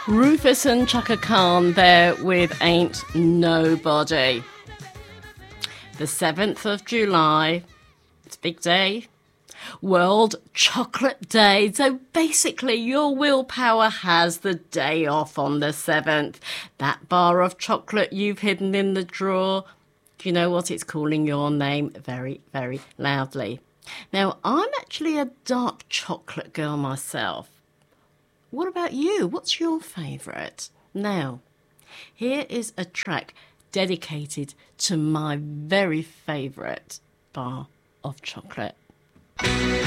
Rufus and Chaka Khan there with Ain't Nobody. The 7th of July, it's a big day. World Chocolate Day. So basically your willpower has the day off on the 7th. That bar of chocolate you've hidden in the drawer, do you know what? It's calling your name very, very loudly. Now, I'm actually a dark chocolate girl myself. What about you? What's your favourite? Now, here is a track dedicated to my very favourite bar of chocolate.